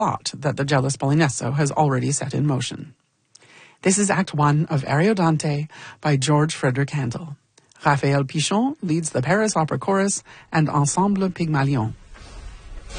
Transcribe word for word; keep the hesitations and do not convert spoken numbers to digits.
plot that the jealous Polinesso has already set in motion. This is Act One of Ariodante by George Frederick Handel. Raphael Pichon leads the Paris Opera Chorus and Ensemble Pygmalion.